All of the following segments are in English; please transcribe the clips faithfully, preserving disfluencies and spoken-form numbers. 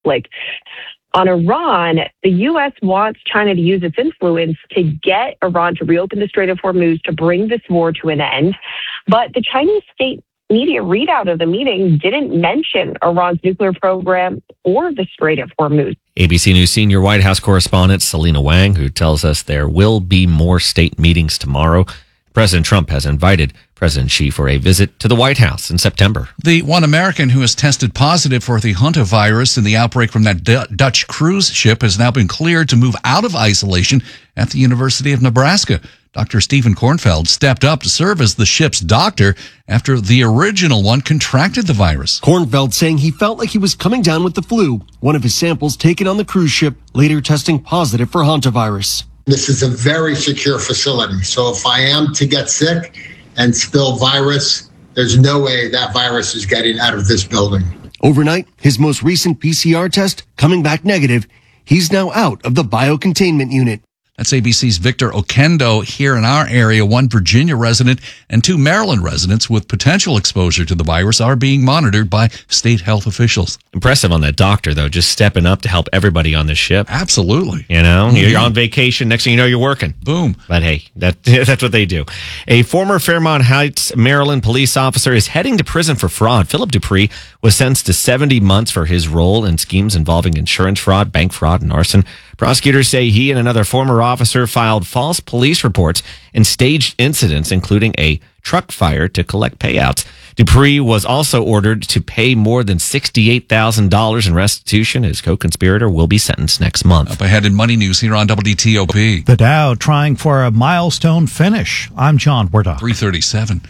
Like on Iran, the U S wants China to use its influence to get Iran to reopen the Strait of Hormuz to bring this war to an end. But the Chinese state media readout of the meeting didn't mention Iran's nuclear program or the Strait of Hormuz. A B C News senior White House correspondent Selena Wang, who tells us there will be more state meetings tomorrow. President Trump has invited President Xi for a visit to the White House in September. The one American who has tested positive for the hantavirus in the outbreak from that D- Dutch cruise ship has now been cleared to move out of isolation at the University of Nebraska. Doctor Stephen Kornfeld stepped up to serve as the ship's doctor after the original one contracted the virus. Kornfeld saying he felt like he was coming down with the flu. One of his samples taken on the cruise ship later testing positive for hantavirus. This is a very secure facility. So if I am to get sick and spill virus, there's no way that virus is getting out of this building. Overnight, his most recent P C R test coming back negative. He's now out of the biocontainment unit. That's A B C's Victor Oquendo here in our area. One Virginia resident and two Maryland residents with potential exposure to the virus are being monitored by state health officials. Impressive on that doctor, though, just stepping up to help everybody on this ship. Absolutely. You know, mm-hmm. You're on vacation. Next thing you know, you're working. Boom. But hey, that, that's what they do. A former Fairmont Heights, Maryland police officer is heading to prison for fraud. Philip Dupree was sentenced to seventy months for his role in schemes involving insurance fraud, bank fraud, and arson. Prosecutors say he and another former officer filed false police reports and staged incidents, including a truck fire, to collect payouts. Dupree was also ordered to pay more than sixty-eight thousand dollars in restitution. His co-conspirator will be sentenced next month. Up ahead in Money News here on W T O P. The Dow trying for a milestone finish. I'm John Werdock. three thirty-seven.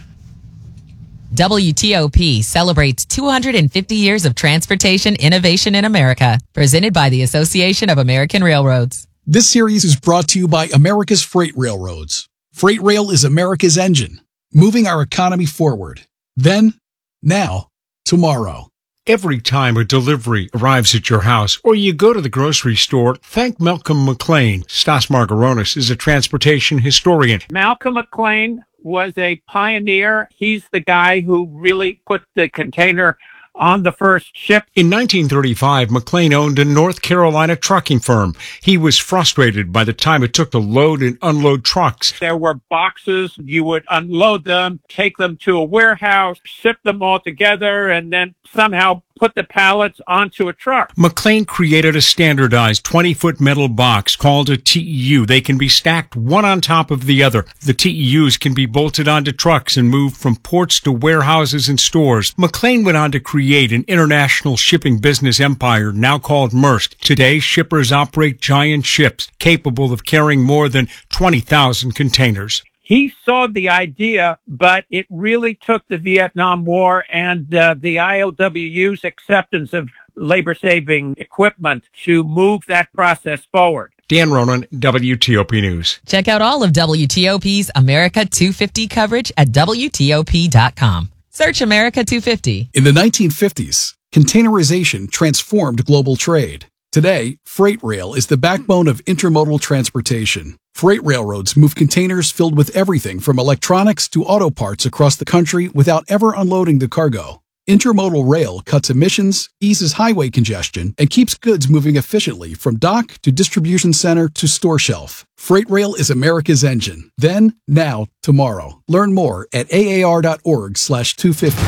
W T O P celebrates two hundred fifty years of transportation innovation in America. Presented by the Association of American Railroads. This series is brought to you by America's Freight Railroads. Freight Rail is America's engine, moving our economy forward. Then, now, tomorrow. Every time a delivery arrives at your house or you go to the grocery store, thank Malcolm McLean. Stas Margaronis is a transportation historian. Malcolm McLean was a pioneer. He's the guy who really put the container on the first ship. In nineteen thirty-five, McLean owned a North Carolina trucking firm. He was frustrated by the time it took to load and unload trucks. There were boxes. You would unload them, take them to a warehouse, ship them all together, and then somehow put the pallets onto a truck. McLean created a standardized twenty-foot metal box called a T E U. They can be stacked one on top of the other. The T E Us can be bolted onto trucks and moved from ports to warehouses and stores. McLean went on to create an international shipping business empire now called Maersk. Today, shippers operate giant ships capable of carrying more than twenty thousand containers. He saw the idea, but it really took the Vietnam War and uh, the I O W U's acceptance of labor-saving equipment to move that process forward. Dan Ronan, W T O P News. Check out all of W T O P's America two fifty coverage at W T O P dot com. Search America two fifty. In the nineteen fifties, containerization transformed global trade. Today, freight rail is the backbone of intermodal transportation. Freight railroads move containers filled with everything from electronics to auto parts across the country without ever unloading the cargo. Intermodal rail cuts emissions, eases highway congestion, and keeps goods moving efficiently from dock to distribution center to store shelf. Freight rail is America's engine. Then, now, tomorrow. Learn more at A A R dot org slash two fifty.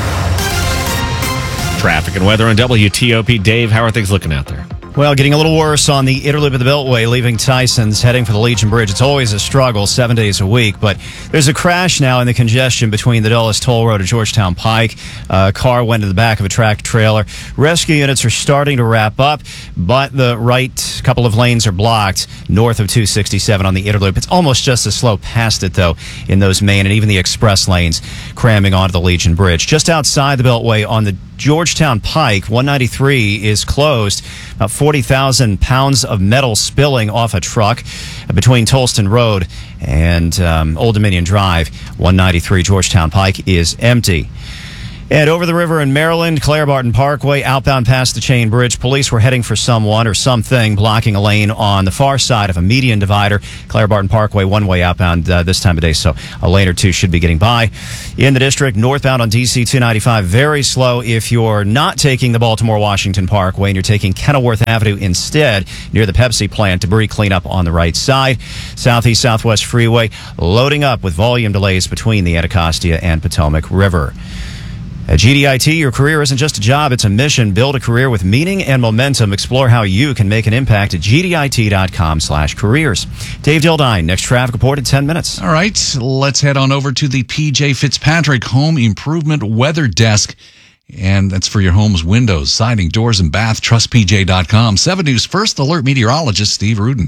Traffic and weather on W T O P. Dave, how are things looking out there? Well, getting a little worse on the inner loop of the Beltway, leaving Tyson's, heading for the Legion Bridge. It's always a struggle, seven days a week, but there's a crash now in the congestion between the Dulles Toll Road and Georgetown Pike. A car went to the back of a tractor trailer. Rescue units are starting to wrap up, but the right couple of lanes are blocked north of two sixty-seven on the inner loop. It's almost just as slow past it, though, in those main and even the express lanes cramming onto the Legion Bridge. Just outside the Beltway on the Georgetown Pike, one ninety-three is closed. About forty thousand pounds of metal spilling off a truck between Tolston Road and um, Old Dominion Drive. one ninety-three Georgetown Pike is empty. And over the river in Maryland, Claire Barton Parkway, outbound past the Chain Bridge, police were heading for someone or something blocking a lane on the far side of a median divider. Claire Barton Parkway, one way outbound uh, this time of day, so a lane or two should be getting by. In the district, northbound on D C two ninety-five, very slow if you're not taking the Baltimore-Washington Parkway and you're taking Kenilworth Avenue instead near the Pepsi plant. Debris cleanup on the right side. Southeast Southwest Freeway loading up with volume delays between the Anacostia and Potomac River. At G D I T, your career isn't just a job, it's a mission. Build a career with meaning and momentum. Explore how you can make an impact at G D I T dot com slash careers. Dave Dildine, next traffic report in ten minutes. All right, let's head on over to the P J Fitzpatrick Home Improvement Weather Desk. And that's for your home's windows, siding, doors, and bath. Trust P J dot com. seven News First Alert meteorologist Steve Rudin.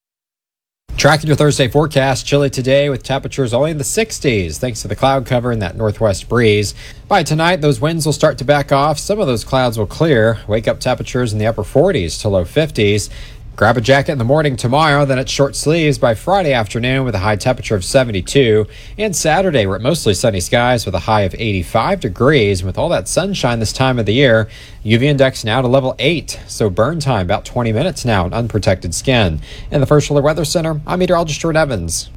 Tracking your Thursday forecast, chilly today with temperatures only in the sixties thanks to the cloud cover and that northwest breeze. By tonight, those winds will start to back off. Some of those clouds will clear. Wake up temperatures in the upper forties to low fifties. Grab a jacket in the morning tomorrow, then it's short sleeves by Friday afternoon with a high temperature of seventy-two. And Saturday, we're at mostly sunny skies with a high of eighty-five degrees. With all that sunshine this time of the year, U V index now to level eight, so burn time about twenty minutes now in unprotected skin. In the First Alert Weather Center, I'm meteorologist Stuart Evans.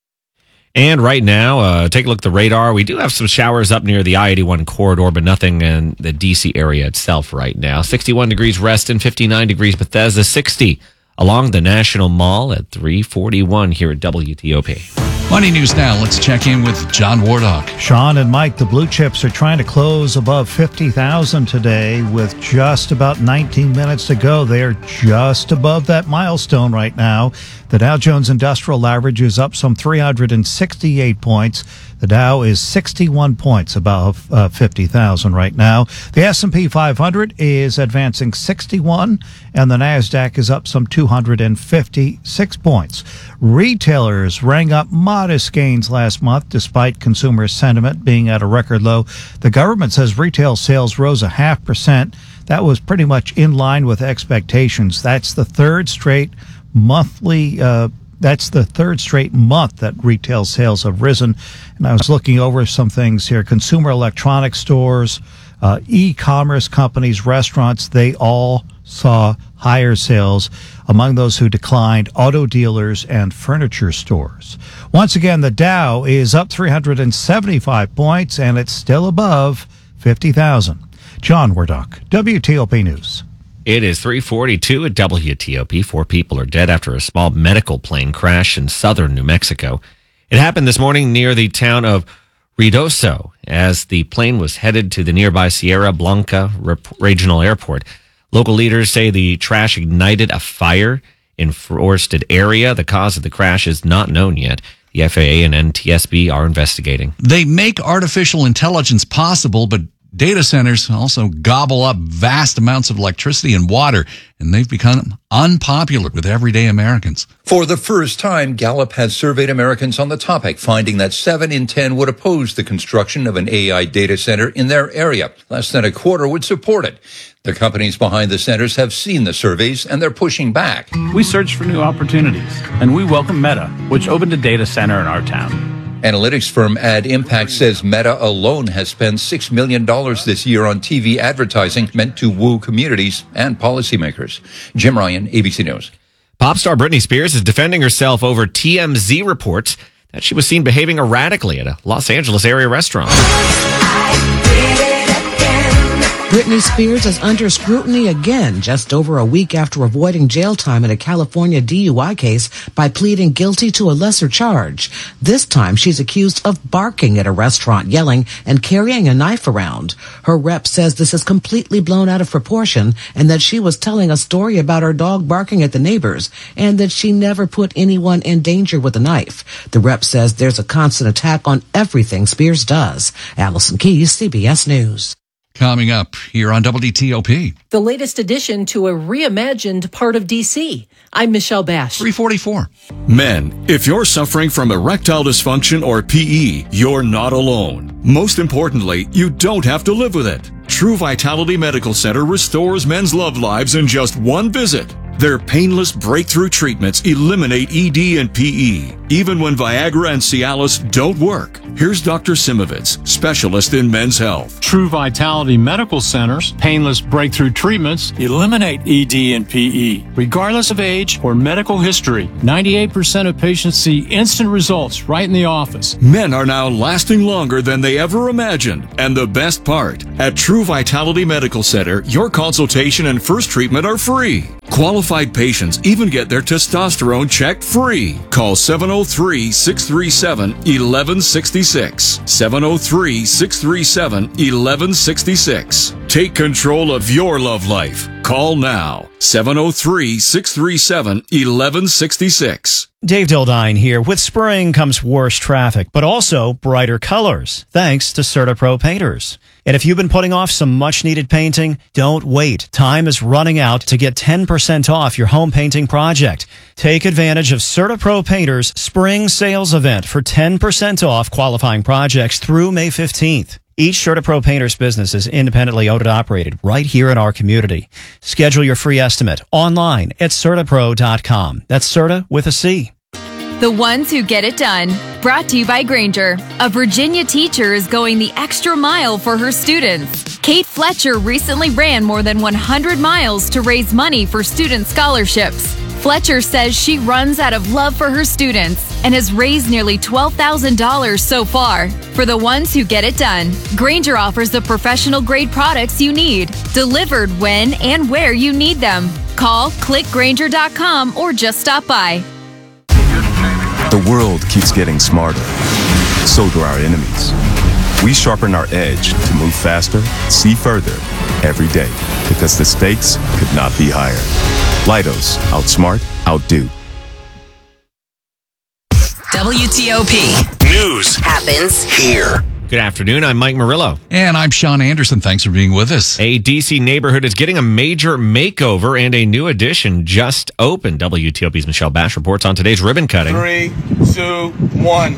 And right now, uh, take a look at the radar. We do have some showers up near the I eighty-one corridor, but nothing in the D C area itself right now. sixty-one degrees Reston, fifty-nine degrees Bethesda, sixty along the National Mall at three forty-one here at W T O P. Money News Now. Let's check in with John Wardock. Sean and Mike, the blue chips are trying to close above fifty thousand today with just about nineteen minutes to go. They are just above that milestone right now. The Dow Jones Industrial Average is up some three hundred sixty-eight points. The Dow is sixty-one points above uh, fifty thousand right now. The S and P five hundred is advancing sixty-one, and the NASDAQ is up some two hundred fifty-six points. Retailers rang up modest gains last month despite consumer sentiment being at a record low. The government says retail sales rose a half percent. That was pretty much in line with expectations. That's the third straight monthly uh That's the third straight month that retail sales have risen. And I was looking over some things here. Consumer electronics stores, uh, e-commerce companies, restaurants, they all saw higher sales. Among those who declined, auto dealers and furniture stores. Once again, the Dow is up three hundred seventy-five points, and it's still above fifty thousand. John Wardock, W T O P News. It is three forty-two at W T O P. Four people are dead after a small medical plane crash in southern New Mexico. It happened this morning near the town of Ruidoso as the plane was headed to the nearby Sierra Blanca Regional Airport. Local leaders say the crash ignited a fire in forested area. The cause of the crash is not known yet. The F A A and N T S B are investigating. They make artificial intelligence possible, but data centers also gobble up vast amounts of electricity and water, and they've become unpopular with everyday Americans. For the first time, Gallup has surveyed Americans on the topic, finding that seven in ten would oppose the construction of an A I data center in their area. Less than a quarter would support it. The companies behind the centers have seen the surveys, and they're pushing back. We search for new opportunities, and we welcome Meta, which opened a data center in our town. Analytics firm Ad Impact says Meta alone has spent six million dollars this year on T V advertising meant to woo communities and policymakers. Jim Ryan, A B C News. Pop star Britney Spears is defending herself over T M Z reports that she was seen behaving erratically at a Los Angeles area restaurant. Britney Spears is under scrutiny again just over a week after avoiding jail time in a California D U I case by pleading guilty to a lesser charge. This time she's accused of barking at a restaurant, yelling, and carrying a knife around. Her rep says this is completely blown out of proportion and that she was telling a story about her dog barking at the neighbors and that she never put anyone in danger with a knife. The rep says there's a constant attack on everything Spears does. Allison Keyes, C B S News. Coming up here on W T O P. The latest addition to a reimagined part of D C. I'm Michelle Bash. three forty-four. Men, if you're suffering from erectile dysfunction or P E, you're not alone. Most importantly, you don't have to live with it. True Vitality Medical Center restores men's love lives in just one visit. Their painless breakthrough treatments eliminate E D and P E, even when Viagra and Cialis don't work. Here's Doctor Simovitz, specialist in men's health. True Vitality Medical Center's painless breakthrough treatments eliminate E D and P E, regardless of age or medical history. ninety-eight percent of patients see instant results right in the office. Men are now lasting longer than they ever imagined. And the best part, at True Vitality Medical Center, your consultation and first treatment are free. Qualified patients even get their testosterone checked free. Call seven oh three, six three seven, one one six six. seven oh three, six three seven, one one six six. Take control of your love life. Call now. seven oh three, six three seven, one one six six. Dave Dildine here. With spring comes worse traffic, but also brighter colors, thanks to CertaPro painters. And if you've been putting off some much-needed painting, don't wait. Time is running out to get ten percent off your home painting project. Take advantage of CertaPro Painters' spring sales event for ten percent off qualifying projects through May fifteenth. Each CertaPro Painters business is independently owned and operated right here in our community. Schedule your free estimate online at CertaPro dot com. That's Certa with a C. The ones who get it done. Brought to you by Granger. A Virginia teacher is going the extra mile for her students. Kate Fletcher recently ran more than one hundred miles to raise money for student scholarships. Fletcher says she runs out of love for her students and has raised nearly twelve thousand dollars so far. For the ones who get it done, Granger offers the professional grade products you need, delivered when and where you need them. Call, click Granger dot com, or just stop by. The world keeps getting smarter. So do our enemies. We sharpen our edge to move faster, see further, every day, because the stakes could not be higher. Leidos, outsmart, outdo. W T O P. News happens here. Good afternoon. I'm Mike Murillo. And I'm Sean Anderson. Thanks for being with us. A D C neighborhood is getting a major makeover and a new addition just opened. W T O P's Michelle Bash reports on today's ribbon cutting. Three, two, one.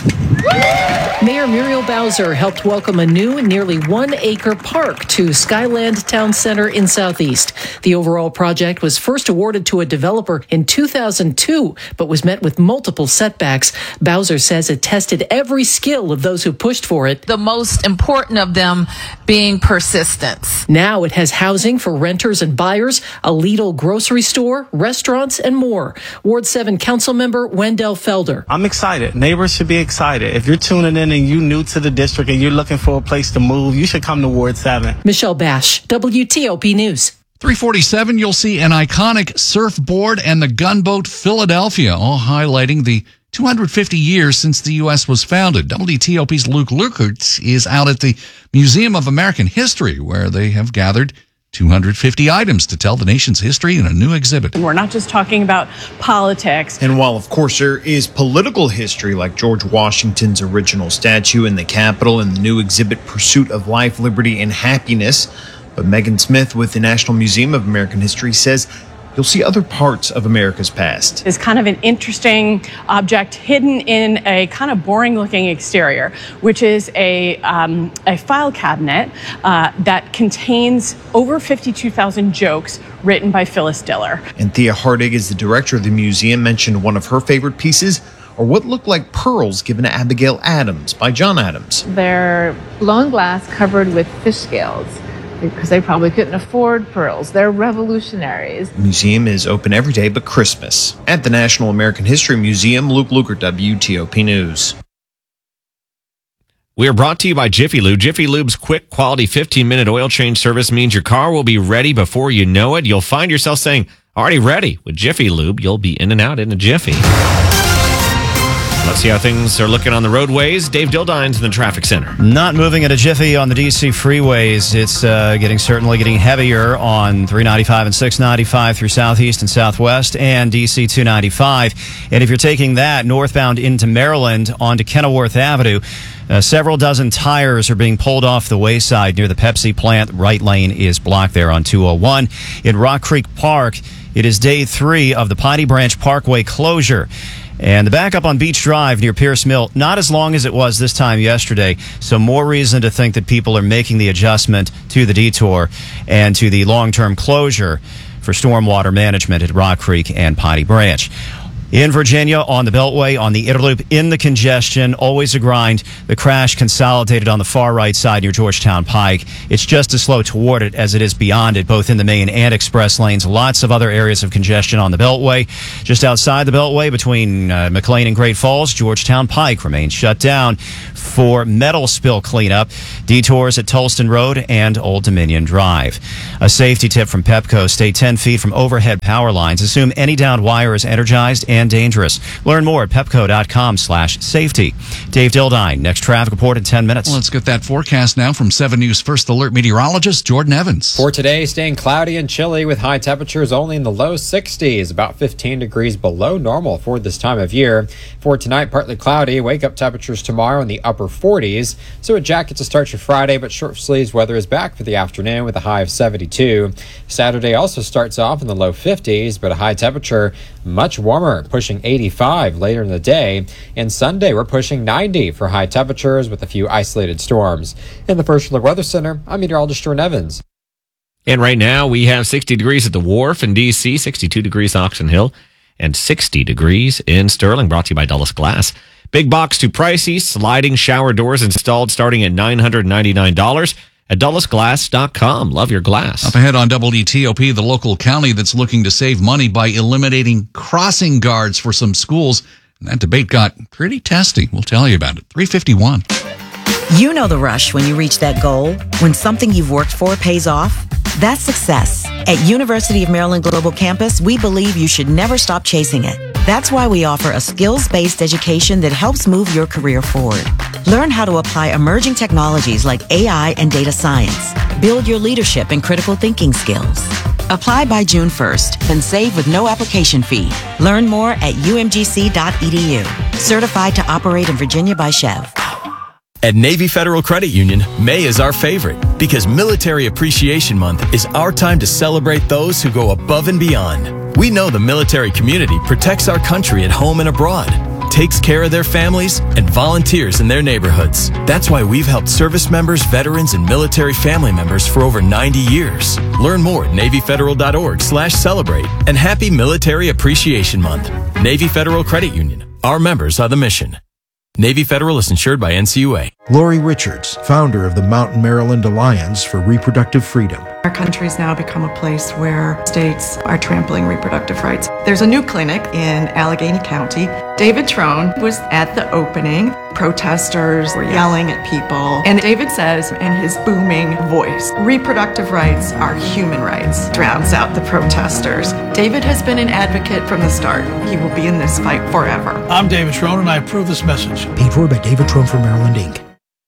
Mayor Muriel Bowser helped welcome a new nearly one-acre park to Skyland Town Center in Southeast. The overall project was first awarded to a developer in two thousand two, but was met with multiple setbacks. Bowser says it tested every skill of those who pushed for it. The most important of them being persistence. Now it has housing for renters and buyers, a Lidl grocery store, restaurants, and more. Ward seven Councilmember Wendell Felder. I'm excited. Neighbors should be excited. If you're tuning in and you're new to the district and you're looking for a place to move, you should come to Ward seven. Michelle Bash, W T O P News. three forty-seven, you'll see an iconic surfboard and the gunboat Philadelphia, all highlighting the two hundred fifty years since the U S was founded. W T O P's Luke Lukert is out at the Museum of American History, where they have gathered two hundred fifty items to tell the nation's history in a new exhibit. We're not just talking about politics. And while, of course, there is political history like George Washington's original statue in the Capitol and the new exhibit Pursuit of Life, Liberty, and Happiness, but Megan Smith with the National Museum of American History says you'll see other parts of America's past. It's kind of an interesting object hidden in a kind of boring looking exterior, which is a, um, a file cabinet uh, that contains over fifty-two thousand jokes written by Phyllis Diller. And Thea Hardig is the director of the museum, mentioned one of her favorite pieces are what looked like pearls given to Abigail Adams by John Adams. They're blown glass covered with fish scales, because they probably couldn't afford pearls. They're revolutionaries. The museum is open every day but Christmas. At the National American History Museum, Luke Lukert, W T O P News. We are brought to you by Jiffy Lube. Jiffy Lube's quick, quality fifteen-minute oil change service means your car will be ready before you know it. You'll find yourself saying, already ready. With Jiffy Lube, you'll be in and out in a jiffy. Let's see how things are looking on the roadways. Dave Dildine's in the traffic center. Not moving at a jiffy on the D C freeways. It's uh, getting certainly getting heavier on three ninety-five and six ninety-five through Southeast and Southwest and D C two ninety-five. And if you're taking that northbound into Maryland onto Kenilworth Avenue, uh, several dozen tires are being pulled off the wayside near the Pepsi plant. Right lane is blocked there on two oh one. In Rock Creek Park, it is day three of the Piney Branch Parkway closure. And the backup on Beach Drive near Pierce Mill, not as long as it was this time yesterday, so more reason to think that people are making the adjustment to the detour and to the long-term closure for stormwater management at Rock Creek and Piney Branch. In Virginia, on the Beltway, on the Interloop, in the congestion, always a grind. The crash consolidated on the far right side near Georgetown Pike. It's just as slow toward it as it is beyond it, both in the main and express lanes. Lots of other areas of congestion on the Beltway. Just outside the Beltway, between uh, McLean and Great Falls, Georgetown Pike remains shut down for metal spill cleanup. Detours at Tolston Road and Old Dominion Drive. A safety tip from Pepco: stay ten feet from overhead power lines. Assume any downed wire is energized and dangerous. Learn more at pepco.com slash safety. Dave Dildine, next traffic report in ten minutes. Well, let's get that forecast now from seven News First Alert meteorologist Jordan Evans. For today, staying cloudy and chilly with high temperatures only in the low sixties, about fifteen degrees below normal for this time of year. For tonight, partly cloudy, wake-up temperatures tomorrow in the upper forties. So a jacket to start your Friday, but short sleeves weather is back for the afternoon with a high of seventy-two. Saturday also starts off in the low fifties, but a high temperature much warmer, pushing eighty-five later in the day. And Sunday, we're pushing ninety for high temperatures with a few isolated storms. In the First Alert Weather Center, I'm meteorologist Jordan Evans. And right now, we have sixty degrees at the Wharf in D C, sixty-two degrees Oxon Hill, and sixty degrees in Sterling, brought to you by Dulles Glass. Big box too pricey, sliding shower doors installed starting at nine hundred ninety-nine dollars at dulles glass dot com. Love your glass. Up ahead on W T O P, the local county that's looking to save money by eliminating crossing guards for some schools. And that debate got pretty testy. We'll tell you about it. three fifty-one. You know the rush when you reach that goal, when something you've worked for pays off. That's success. At University of Maryland Global Campus, we believe you should never stop chasing it. That's why we offer a skills-based education that helps move your career forward. Learn how to apply emerging technologies like A I and data science. Build your leadership and critical thinking skills. Apply by June first, then save with no application fee. Learn more at u m g c dot e d u. Certified to operate in Virginia by Chev. At Navy Federal Credit Union, May is our favorite because Military Appreciation Month is our time to celebrate those who go above and beyond. We know the military community protects our country at home and abroad, takes care of their families, and volunteers in their neighborhoods. That's why we've helped service members, veterans, and military family members for over ninety years. Learn more at navy federal dot org slash celebrate. And happy Military Appreciation Month. Navy Federal Credit Union. Our members are the mission. Navy Federal is insured by N C U A. Lori Richards, founder of the Mountain Maryland Alliance for Reproductive Freedom. Our country's now become a place where states are trampling reproductive rights. There's a new clinic in Allegheny County. David Trone was at the opening. Protesters were yelling at people. And David says in his booming voice, reproductive rights are human rights. Drowns out the protesters. David has been an advocate from the start. He will be in this fight forever. I'm David Trone, and I approve this message. Paid for by David Trone for Maryland, Incorporated.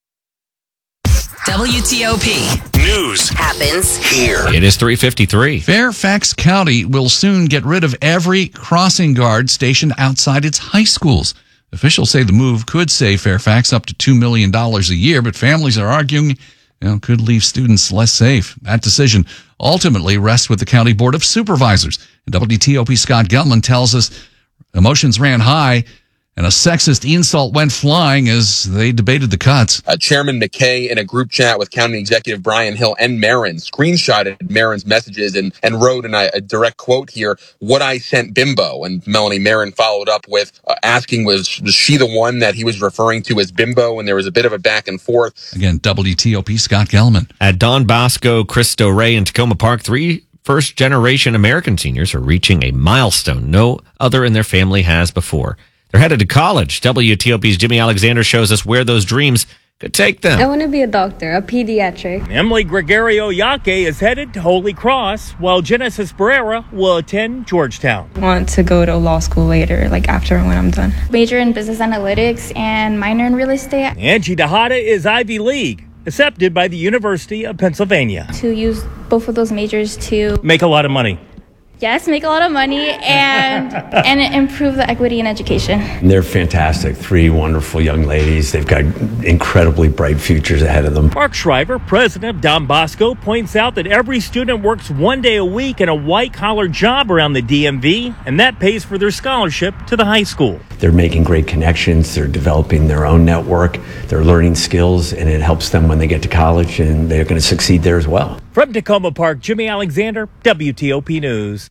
W T O P. News happens here. It is three fifty-three. Fairfax County will soon get rid of every crossing guard stationed outside its high schools. Officials say the move could save Fairfax up to two million dollars a year, but families are arguing you know, could leave students less safe. That decision ultimately rests with the County Board of Supervisors. And W T O P Scott Gelman tells us emotions ran high and a sexist insult went flying as they debated the cuts. Uh, Chairman McKay, in a group chat with County Executive Brian Hill and Marin, screenshotted Marin's messages and, and wrote, and I, a direct quote here, "What I sent Bimbo." And Melanie Marin followed up with uh, asking, was, was she the one that he was referring to as Bimbo? And there was a bit of a back and forth. Again, W T O P Scott Gelman. At Don Bosco, Cristo Rey, and Tacoma Park, three first-generation American seniors are reaching a milestone no other in their family has before. They're headed to college. W T O P's Jimmy Alexander shows us where those dreams could take them. I want to be a doctor, a pediatric. Emily Gregorio Yaque is headed to Holy Cross, while Genesis Barrera will attend Georgetown. I want to go to law school later, like after when I'm done. Major in business analytics and minor in real estate. Angie Tejada is Ivy League, accepted by the University of Pennsylvania. To use both of those majors to make a lot of money. Yes, make a lot of money and and improve the equity in education. They're fantastic. Three wonderful young ladies. They've got incredibly bright futures ahead of them. Mark Shriver, president of Don Bosco, points out that every student works one day a week in a white-collar job around the D M V, and that pays for their scholarship to the high school. They're making great connections. They're developing their own network. They're learning skills, and it helps them when they get to college, and they're going to succeed there as well. From Tacoma Park, Jimmy Alexander, W T O P News.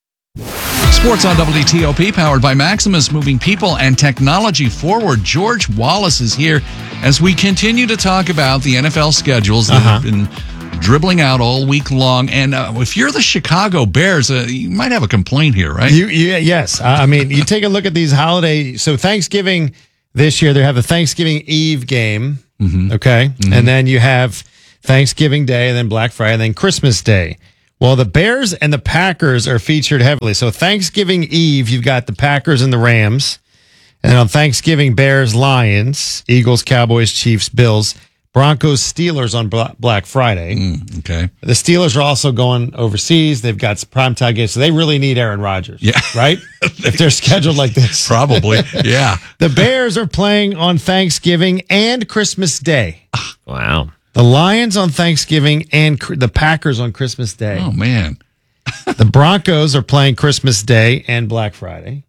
Sports on W T O P, powered by Maximus, moving people and technology forward. George Wallace is here as we continue to talk about the N F L schedules that Uh-huh. have been dribbling out all week long. And uh, if you're the Chicago Bears, uh, you might have a complaint here, right? You, you, yes. I mean, you take a look at these holiday. So Thanksgiving this year, they have a Thanksgiving Eve game. Mm-hmm. Okay. Mm-hmm. And then you have Thanksgiving Day and then Black Friday and then Christmas Day. Well, the Bears and the Packers are featured heavily. So Thanksgiving Eve, you've got the Packers and the Rams. And then on Thanksgiving, Bears, Lions, Eagles, Cowboys, Chiefs, Bills, Broncos, Steelers on Bla- Black Friday. Mm, okay. The Steelers are also going overseas. They've got primetime games, so they really need Aaron Rodgers. Yeah. Right? If they're scheduled like this. Probably. Yeah. The Bears are playing on Thanksgiving and Christmas Day. Wow. The Lions on Thanksgiving and cr- the Packers on Christmas Day. Oh, man. The Broncos are playing Christmas Day and Black Friday.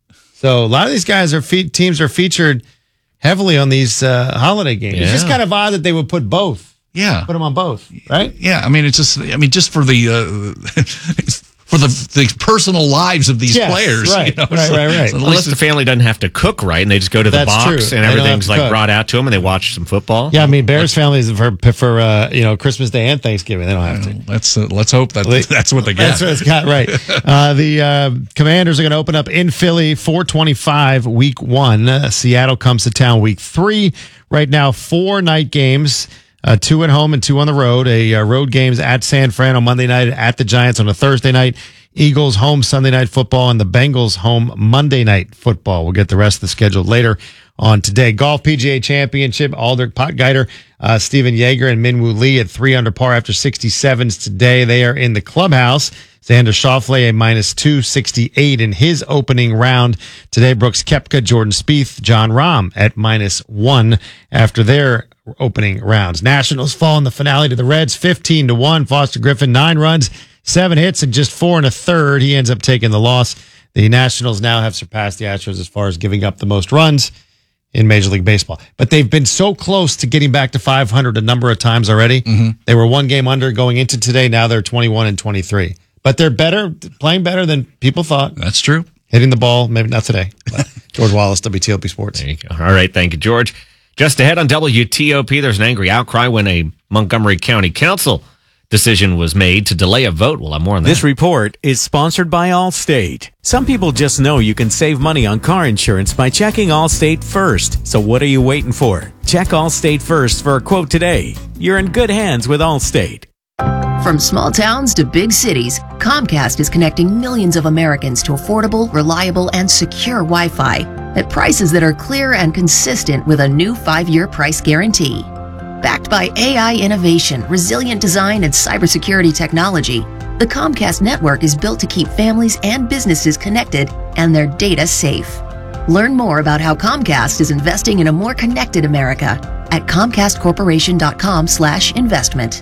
So a lot of these guys are fe- teams are featured heavily on these uh, holiday games. It's just Yeah. kind of odd that they would put both. Yeah. Put them on both, right? Yeah. I mean, it's just, I mean, just for the, uh, for the, the personal lives of these Yes, players. right, you know, right, so- right, right. so at Unless least the family doesn't have to cook right and they just go to the That's box true. and They don't have everything's to like cook. brought out to them and they watch some football. Yeah, I mean, Bears families for for uh, you know Christmas Day and Thanksgiving, they don't have to. Let's uh, let's hope that that's what they get. That's what it's got right. Uh, the uh, Commanders are going to open up in Philly, four twenty-five, week one. Uh, Seattle comes to town week three. Right now, four night games, uh, two at home and two on the road. A uh, road games at San Fran on Monday night, at the Giants on a Thursday night. Eagles home Sunday night football, and the Bengals home Monday night football. We'll get the rest of the schedule later on today. Golf P G A Championship, Aldrich Potgieter, uh, Steven Yeager, and Minwoo Lee at three under par after sixty-sevens today. They are in the clubhouse. Xander Schauffele a minus two sixty-eight in his opening round today. Brooks Koepka, Jordan Spieth, John Rahm at minus one after their opening rounds. Nationals fall in the finale to the Reds, fifteen to one. Foster Griffin, nine runs, seven hits, and just four and a third. He ends up taking the loss. The Nationals now have surpassed the Astros as far as giving up the most runs in Major League Baseball. But they've been so close to getting back to five hundred a number of times already. Mm-hmm. They were one game under going into today. Now they're twenty-one and twenty-three. But they're better, playing better than people thought. That's true. Hitting the ball, maybe not today. But George Wallace, W T O P Sports. There you go. All right. Thank you, George. Just ahead on W T O P, there's an angry outcry when a Montgomery County Council decision was made to delay a vote. We'll have more on that. This report is sponsored by Allstate. Some people just know you can save money on car insurance by checking Allstate first. So what are you waiting for? Check Allstate first for a quote today. You're in good hands with Allstate. From small towns to big cities, Comcast is connecting millions of Americans to affordable, reliable, and secure Wi-Fi at prices that are clear and consistent with a new five-year price guarantee. Backed by A I innovation, resilient design, and cybersecurity technology, the Comcast network is built to keep families and businesses connected and their data safe. Learn more about how Comcast is investing in a more connected America at comcast corporation dot com slash investment.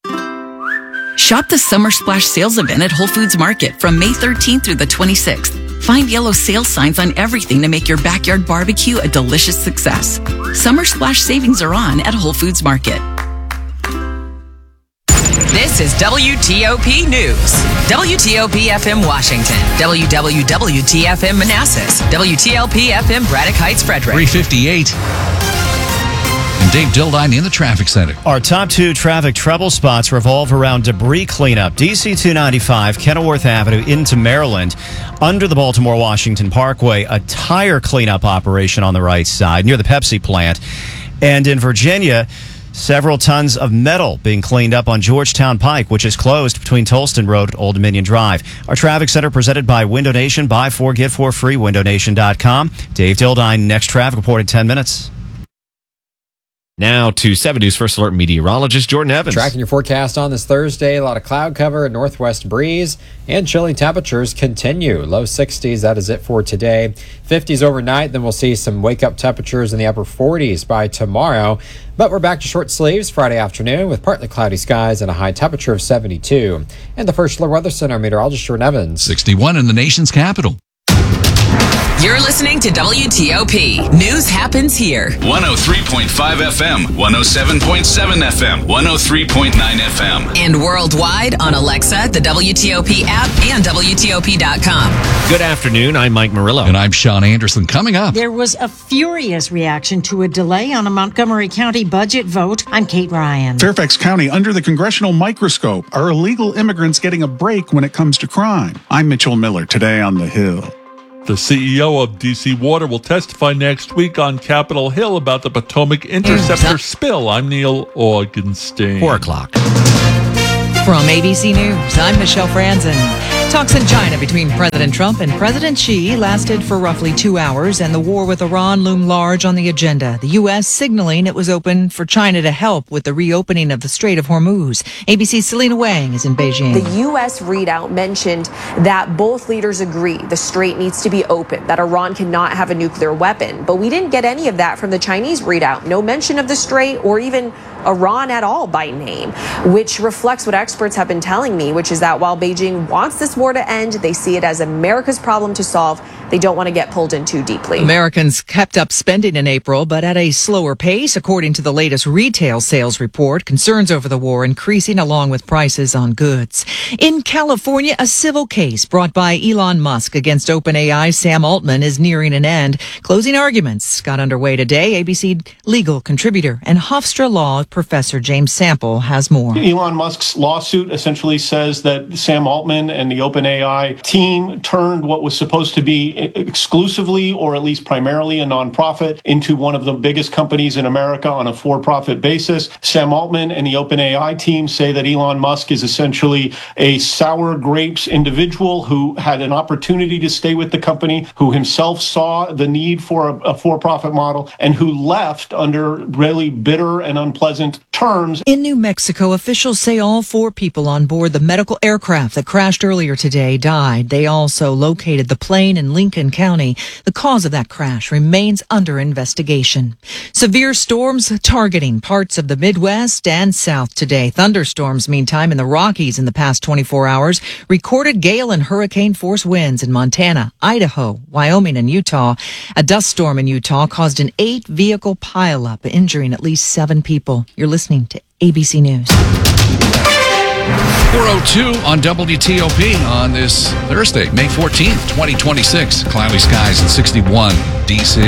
Shop the Summer Splash sales event at Whole Foods Market from May thirteenth through the twenty-sixth. Find yellow sale signs on everything to make your backyard barbecue a delicious success. Summer Splash savings are on at Whole Foods Market. This is W T O P News. W T O P F M Washington. W W W T F M Manassas. W T L P F M Braddock Heights Frederick. three fifty-eight. And Dave Dildine in the traffic center. Our top two traffic trouble spots revolve around debris cleanup. D C two ninety-five, Kenilworth Avenue into Maryland. Under the Baltimore-Washington Parkway, a tire cleanup operation on the right side near the Pepsi plant. And in Virginia, several tons of metal being cleaned up on Georgetown Pike, which is closed between Tolston Road and Old Dominion Drive. Our traffic center presented by Window Nation. Buy four, get four free, window nation dot com. Dave Dildine, next traffic report in ten minutes. Now to seven News First Alert meteorologist Jordan Evans. Tracking your forecast on this Thursday, a lot of cloud cover, a northwest breeze, and chilly temperatures continue. Low sixties, that is it for today. fifties overnight, then we'll see some wake-up temperatures in the upper forties by tomorrow. But we're back to short sleeves Friday afternoon with partly cloudy skies and a high temperature of seventy-two. And the First Alert Weather Center meteorologist Jordan Evans. sixty-one in the nation's capital. You're listening to W T O P. News happens here. one oh three point five F M, one oh seven point seven F M, one oh three point nine F M. And worldwide on Alexa, the W T O P app, and W T O P dot com. Good afternoon. I'm Mike Murillo. And I'm Sean Anderson. Coming up. There was a furious reaction to a delay on a Montgomery County budget vote. I'm Kate Ryan. Fairfax County under the congressional microscope. Are illegal immigrants getting a break when it comes to crime? I'm Mitchell Miller, today on The Hill. The C E O of D C Water will testify next week on Capitol Hill about the Potomac Interceptor spill. I'm Neil Augenstein. Four o'clock. From A B C News, I'm Michelle Franzen. Talks in China between President Trump and President Xi lasted for roughly two hours, and the war with Iran loomed large on the agenda. The U S signaling it was open for China to help with the reopening of the Strait of Hormuz. A B C's Selena Wang is in Beijing. The U S readout mentioned that both leaders agree the strait needs to be open, that Iran cannot have a nuclear weapon. But we didn't get any of that from the Chinese readout. No mention of the strait or even Iran at all by name, which reflects what experts have been telling me, which is that while Beijing wants this war to end, they see it as America's problem to solve. They don't want to get pulled in too deeply. Americans kept up spending in April, but at a slower pace, according to the latest retail sales report. Concerns over the war increasing along with prices on goods. In California, a civil case brought by Elon Musk against OpenAI's Sam Altman is nearing an end. Closing arguments got underway today. A B C legal contributor and Hofstra Law professor James Sample has more. Elon Musk's lawsuit essentially says that Sam Altman and the OpenAI team turned what was supposed to be exclusively, or at least primarily, a nonprofit into one of the biggest companies in America on a for-profit basis. Sam Altman and the OpenAI team say that Elon Musk is essentially a sour grapes individual who had an opportunity to stay with the company, who himself saw the need for a, a for-profit model, and who left under really bitter and unpleasant terms. In New Mexico, officials say all four people on board the medical aircraft that crashed earlier today died. They also located the plane in Lincoln County. The cause of that crash remains under investigation. Severe storms targeting parts of the Midwest and South today. Thunderstorms, meantime, in the Rockies in the past twenty-four hours recorded gale and hurricane force winds in Montana, Idaho, Wyoming, and Utah. A dust storm in Utah caused an eight vehicle pileup, injuring at least seven people. You're listening to A B C News. four oh two on W T O P on this Thursday, May fourteenth, twenty twenty-six. Cloudy skies at sixty-one, D C.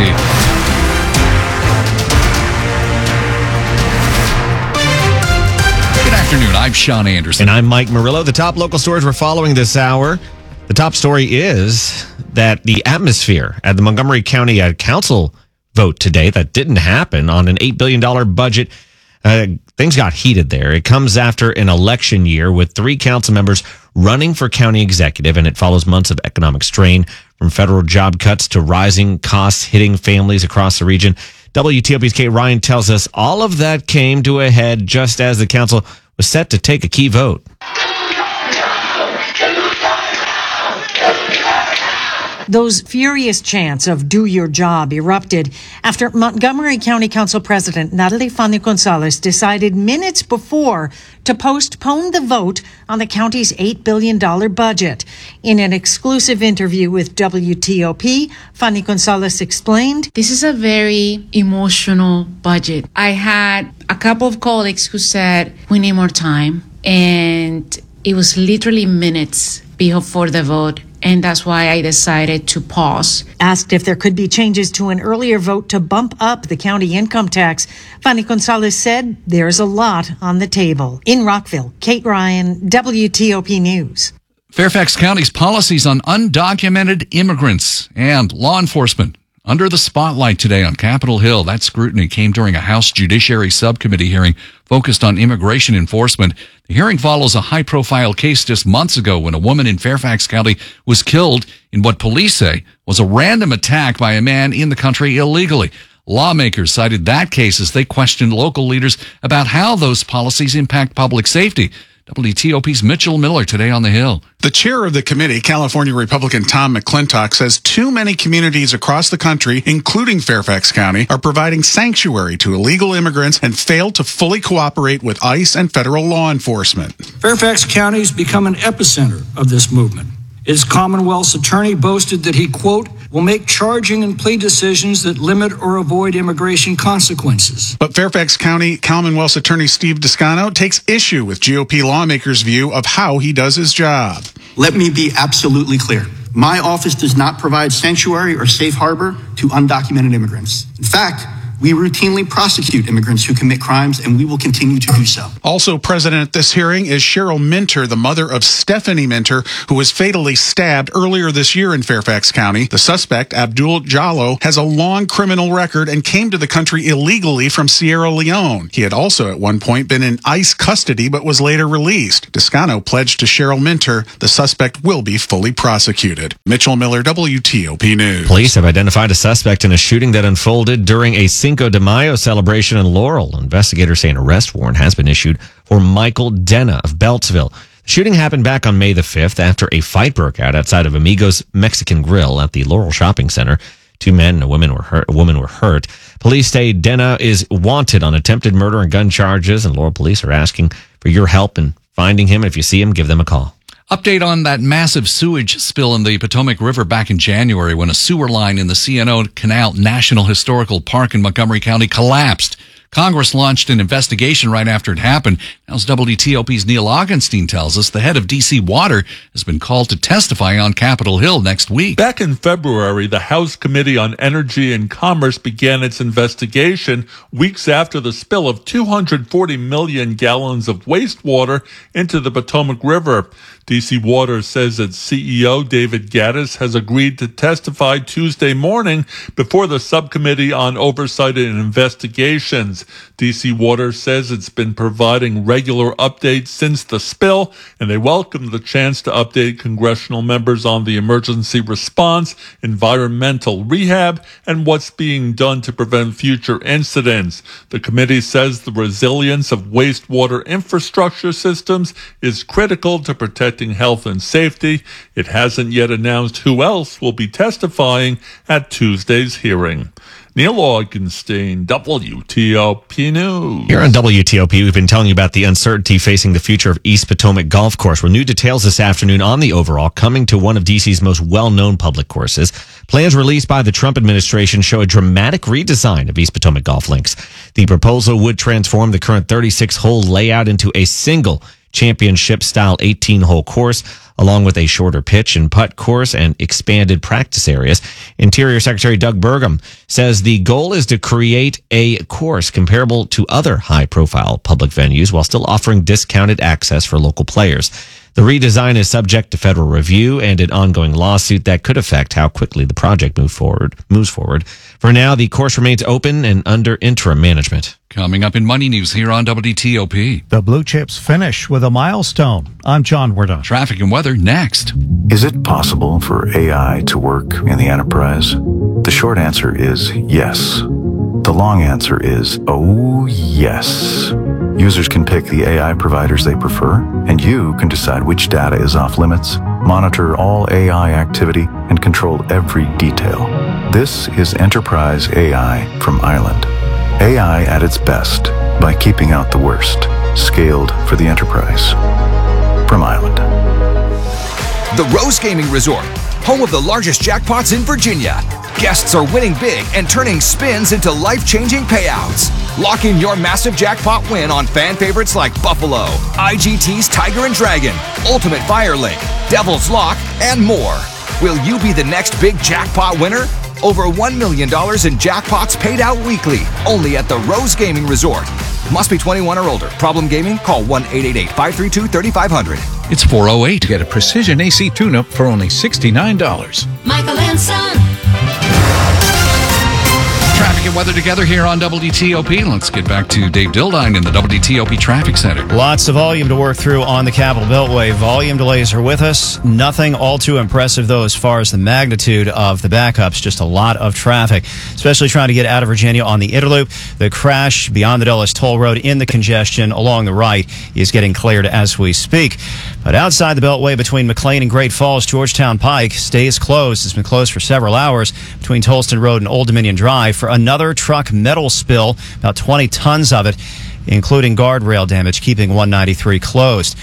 Good afternoon. I'm Sean Anderson. And I'm Mike Murillo. The top local stories we're following this hour. The top story is that the atmosphere at the Montgomery County uh, Council vote today that didn't happen on an eight billion dollars budget. Uh, things got heated there. It comes after an election year with three council members running for county executive, and it follows months of economic strain from federal job cuts to rising costs hitting families across the region. W T O P's Kate Ryan tells us all of that came to a head just as the council was set to take a key vote. Those furious chants of "do your job" erupted after Montgomery County Council President Natalie Fanny Gonzalez decided minutes before to postpone the vote on the county's eight billion dollars budget. In an exclusive interview with W T O P, Fanny Gonzalez explained, "This is a very emotional budget. I had a couple of colleagues who said, we need more time. And it was literally minutes before the vote. And that's why I decided to pause." Asked if there could be changes to an earlier vote to bump up the county income tax, Fanny Gonzalez said there's a lot on the table. In Rockville, Kate Ryan, W T O P News. Fairfax County's policies on undocumented immigrants and law enforcement under the spotlight today on Capitol Hill. That scrutiny came during a House Judiciary Subcommittee hearing focused on immigration enforcement. The hearing follows a high-profile case just months ago when a woman in Fairfax County was killed in what police say was a random attack by a man in the country illegally. Lawmakers cited that case as they questioned local leaders about how those policies impact public safety. W T O P's Mitchell Miller today on the Hill. The chair of the committee, California Republican Tom McClintock, says too many communities across the country, including Fairfax County, are providing sanctuary to illegal immigrants and fail to fully cooperate with ICE and federal law enforcement. Fairfax County's become an epicenter of this movement. Its Commonwealth's attorney boasted that he, quote, will make charging and plea decisions that limit or avoid immigration consequences. But Fairfax County Commonwealth's Attorney Steve Descano takes issue with G O P lawmakers' view of how he does his job. Let me be absolutely clear. My office does not provide sanctuary or safe harbor to undocumented immigrants. In fact, we routinely prosecute immigrants who commit crimes, and we will continue to do so. Also present at this hearing is Cheryl Minter, the mother of Stephanie Minter, who was fatally stabbed earlier this year in Fairfax County. The suspect, Abdul Jallo, has a long criminal record and came to the country illegally from Sierra Leone. He had also at one point been in ICE custody but was later released. Descano pledged to Cheryl Minter the suspect will be fully prosecuted. Mitchell Miller, W T O P News. Police have identified a suspect in a shooting that unfolded during a Cinco de Mayo celebration in Laurel. Investigators say an arrest warrant has been issued for Michael Denna of Beltsville. The shooting happened back on May the fifth after a fight broke out outside of Amigos Mexican Grill at the Laurel Shopping Center. Two men and a woman were hurt. A woman were hurt. Police say Denna is wanted on attempted murder and gun charges, and Laurel police are asking for your help in finding him. If you see him, give them a call. Update on that massive sewage spill in the Potomac River back in January when a sewer line in the C N O Canal National Historical Park in Montgomery County collapsed. Congress launched an investigation right after it happened. Now, as W T O P's Neil Augenstein tells us, the head of D C Water has been called to testify on Capitol Hill next week. Back in February, the House Committee on Energy and Commerce began its investigation weeks after the spill of two hundred forty million gallons of wastewater into the Potomac River. D C Water says its C E O, David Gaddis, has agreed to testify Tuesday morning before the Subcommittee on Oversight and Investigations. D C Water says it's been providing regular updates since the spill, and they welcome the chance to update congressional members on the emergency response, environmental rehab, and what's being done to prevent future incidents. The committee says the resilience of wastewater infrastructure systems is critical to protecting health and safety. It hasn't yet announced who else will be testifying at Tuesday's hearing. Neil Augenstein, W T O P News. Here on W T O P, we've been telling you about the uncertainty facing the future of East Potomac Golf Course. Well, new details this afternoon on the overall coming to one of D C's most well-known public courses. Plans released by the Trump administration show a dramatic redesign of East Potomac golf links. The proposal would transform the current thirty-six hole layout into a single championship-style eighteen-hole course, along with a shorter pitch and putt course and expanded practice areas. Interior Secretary Doug Burgum says the goal is to create a course comparable to other high-profile public venues while still offering discounted access for local players. The redesign is subject to federal review and an ongoing lawsuit that could affect how quickly the project move forward, moves forward. For now, the course remains open and under interim management. Coming up in Money News here on W T O P. The Blue Chips finish with a milestone. I'm John Wardon. Traffic and weather next. Is it possible for A I to work in the enterprise? The short answer is yes. The long answer is oh yes. Users can pick the A I providers they prefer, and you can decide which data is off limits, monitor all A I activity, and control every detail. This is Enterprise A I from Island. A I at its best by keeping out the worst. Scaled for the enterprise. From Island. The Rose Gaming Resort, home of the largest jackpots in Virginia. Guests are winning big and turning spins into life-changing payouts. Lock in your massive jackpot win on fan favorites like Buffalo, I G T's Tiger and Dragon, Ultimate Firelink, Devil's Lock, and more. Will you be the next big jackpot winner? Over one million dollars in jackpots paid out weekly, only at the Rose Gaming Resort. Must be twenty-one or older. Problem gaming? Call one eight eight eight, five three two, three five zero zero. It's four oh eight. Get a precision A C tune-up for only sixty-nine dollars. Michael and Son. Traffic and weather together here on W T O P. Let's get back to Dave Dildine in the W T O P Traffic Center. Lots of volume to work through on the Capitol Beltway. Volume delays are with us. Nothing all too impressive, though, as far as the magnitude of the backups. Just a lot of traffic, especially trying to get out of Virginia on the Interloop. The crash beyond the Dulles Toll Road in the congestion along the right is getting cleared as we speak. But outside the Beltway between McLean and Great Falls, Georgetown Pike stays closed. It's been closed for several hours between Tolston Road and Old Dominion Drive for another truck metal spill, about twenty tons of it, including guardrail damage, keeping one ninety-three closed.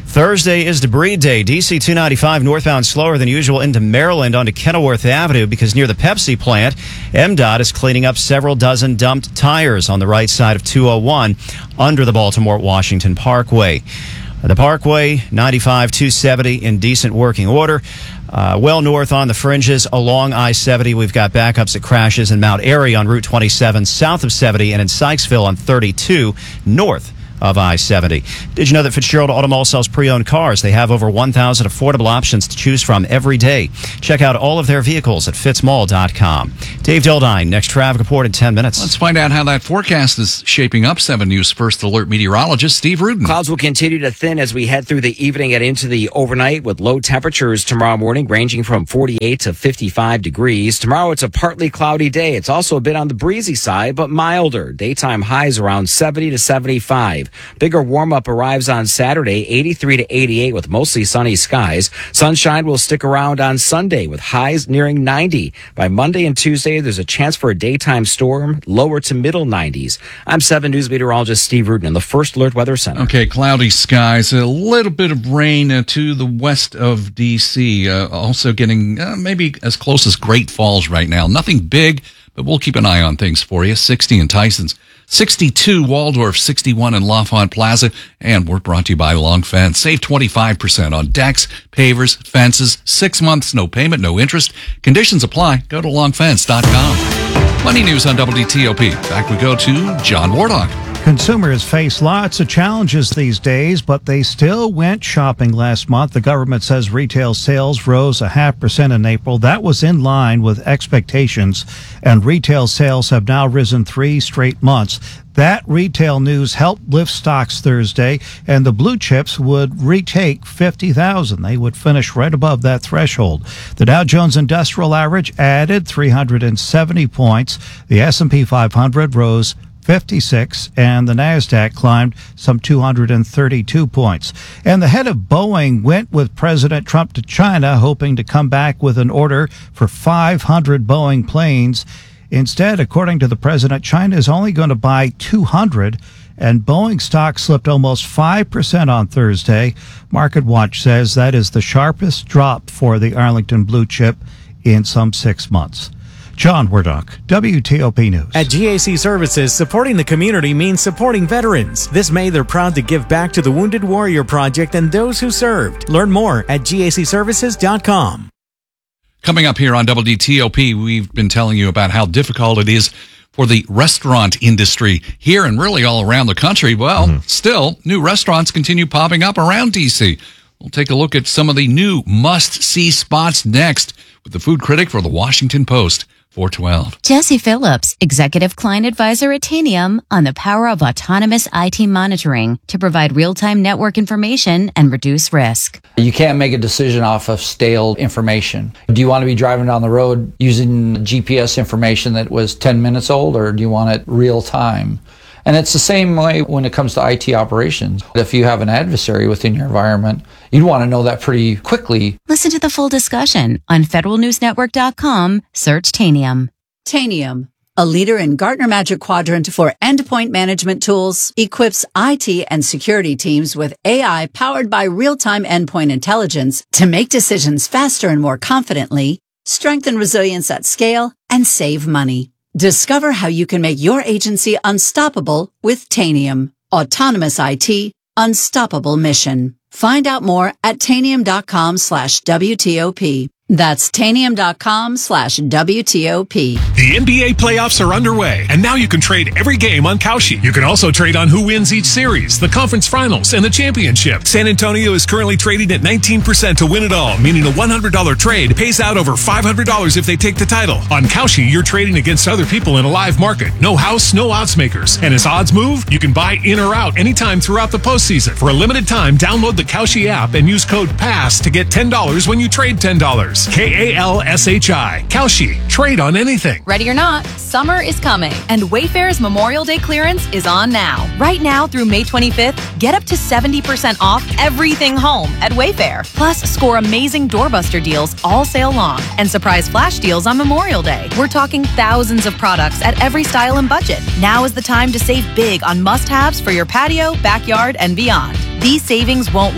Thursday is debris day. D C two ninety-five northbound slower than usual into Maryland onto Kenilworth Avenue because near the Pepsi plant, M DOT is cleaning up several dozen dumped tires on the right side of two oh one under the Baltimore-Washington Parkway. The Parkway, ninety-five, two seventy in decent working order. Uh, well north on the fringes along I seventy, we've got backups at crashes in Mount Airy on Route twenty-seven south of seventy and in Sykesville on thirty-two north of I seventy. Did you know that Fitzgerald Auto Mall sells pre-owned cars? They have over one thousand affordable options to choose from every day. Check out all of their vehicles at fitz mall dot com. Dave Dildine, next traffic report in ten minutes. Let's find out how that forecast is shaping up. seven News First Alert meteorologist Steve Rudin. Clouds will continue to thin as we head through the evening and into the overnight with low temperatures tomorrow morning ranging from forty-eight to fifty-five degrees. Tomorrow it's a partly cloudy day. It's also a bit on the breezy side, but milder. Daytime highs around seventy to seventy-five. Bigger warm-up arrives on Saturday, eighty-three to eighty-eight with mostly sunny skies. Sunshine will stick around on Sunday with highs nearing ninety. By Monday and Tuesday, there's a chance for a daytime storm, lower to middle nineties. I'm seven News meteorologist Steve Rudin in the First Alert Weather Center. Okay, cloudy skies, a little bit of rain uh, to the west of D C. Uh, also getting uh, maybe as close as Great Falls right now. Nothing big, but we'll keep an eye on things for you. sixty in Tysons. sixty-two Waldorf, sixty-one in Lafayette Plaza, and we're brought to you by Long Fence. Save twenty-five percent on decks, pavers, fences, six months, no payment, no interest. Conditions apply. Go to long fence dot com. Money news on W T O P. Back we go to John Wardock. Consumers face lots of challenges these days, but they still went shopping last month. The government says retail sales rose a half percent in April. That was in line with expectations, and retail sales have now risen three straight months. That retail news helped lift stocks Thursday, and the blue chips would retake fifty thousand. They would finish right above that threshold. The Dow Jones Industrial Average added three hundred seventy points. The S and P five hundred rose fifty-six, and the NASDAQ climbed some two hundred thirty-two points. And the head of Boeing went with President Trump to China, hoping to come back with an order for five hundred Boeing planes. Instead, according to the president, China is only going to buy two hundred, and Boeing stock slipped almost five percent on Thursday. Market Watch says that is the sharpest drop for the Arlington blue chip in some six months. John Wardock, W T O P News. At G A C Services, supporting the community means supporting veterans. This May, they're proud to give back to the Wounded Warrior Project and those who served. Learn more at G A C services dot com. Coming up here on W T O P, we've been telling you about how difficult it is for the restaurant industry here and really all around the country. Well, mm-hmm. still, new restaurants continue popping up around D C. We'll take a look at some of the new must-see spots next with the food critic for the Washington Post. four twelve. Jesse Phillips, Executive Client Advisor at Tanium, on the power of autonomous I T monitoring to provide real-time network information and reduce risk. You can't make a decision off of stale information. Do you want to be driving down the road using G P S information that was ten minutes old, or do you want it real time? And it's the same way when it comes to I T operations. If you have an adversary within your environment, you'd want to know that pretty quickly. Listen to the full discussion on federal news network dot com. Search Tanium. Tanium, a leader in Gartner Magic Quadrant for endpoint management tools, equips I T and security teams with A I powered by real-time endpoint intelligence to make decisions faster and more confidently, strengthen resilience at scale, and save money. Discover how you can make your agency unstoppable with Tanium. Autonomous I T, unstoppable mission. Find out more at tanium.com slash WTOP. That's tanium.com slash WTOP. The N B A playoffs are underway, and now you can trade every game on Kalshi. You can also trade on who wins each series, the conference finals, and the championship. San Antonio is currently trading at nineteen percent to win it all, meaning a one hundred dollars trade pays out over five hundred dollars if they take the title. On Kalshi, you're trading against other people in a live market. No house, no odds makers. And as odds move, you can buy in or out anytime throughout the postseason. For a limited time, download the Kalshi app and use code PASS to get ten dollars when you trade ten dollars. K A L S H I. Kalshi. Trade on anything. Ready or not, summer is coming, and Wayfair's Memorial Day clearance is on now. Right now through May twenty-fifth, get up to seventy percent off everything home at Wayfair. Plus, score amazing doorbuster deals all sale long and surprise flash deals on Memorial Day. We're talking thousands of products at every style and budget. Now is the time to save big on must-haves for your patio, backyard, and beyond. These savings won't last.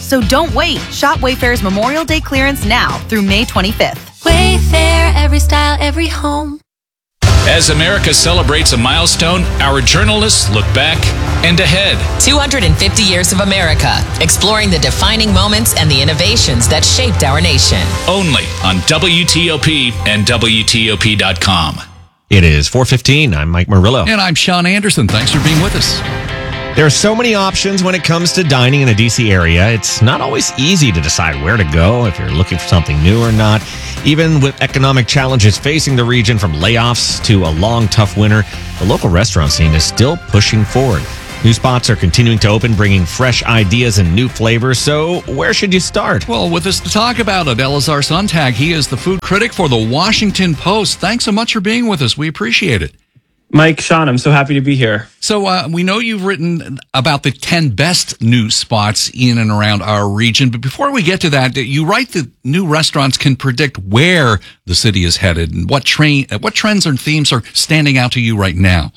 So don't wait. Shop Wayfair's Memorial Day clearance now through May twenty-fifth. Wayfair, every style, every home. As America celebrates a milestone, our journalists look back and ahead. two hundred fifty years of America, exploring the defining moments and the innovations that shaped our nation. Only on W T O P and W T O P dot com. It is four fifteen. I'm Mike Murillo. And I'm Sean Anderson. Thanks for being with us. There are so many options when it comes to dining in the D C area. It's not always easy to decide where to go, if you're looking for something new or not. Even with economic challenges facing the region, from layoffs to a long, tough winter, the local restaurant scene is still pushing forward. New spots are continuing to open, bringing fresh ideas and new flavors. So where should you start? Well, with us to talk about it, Elazar Sontag. He is the food critic for the Washington Post. Thanks so much for being with us. We appreciate it. Mike, Sean, I'm so happy to be here. So uh, we know you've written about the ten best new spots in and around our region. But before we get to that, you write that new restaurants can predict where the city is headed and what, train, what trends and themes are standing out to you right now.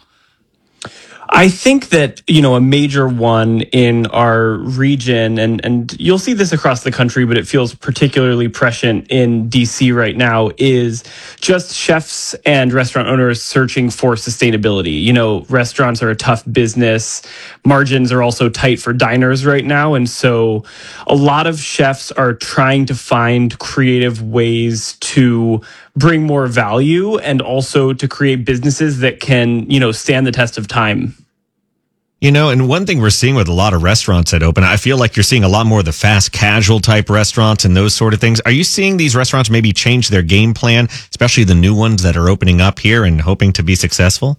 I think that, you know, a major one in our region, and, and you'll see this across the country, but it feels particularly prescient in D C right now, is just chefs and restaurant owners searching for sustainability. You know, restaurants are a tough business. Margins are also tight for diners right now. And so a lot of chefs are trying to find creative ways to bring more value and also to create businesses that can, you know, stand the test of time. You know, and one thing we're seeing with a lot of restaurants that open, I feel like you're seeing a lot more of the fast casual type restaurants and those sort of things. Are you seeing these restaurants maybe change their game plan, especially the new ones that are opening up here and hoping to be successful?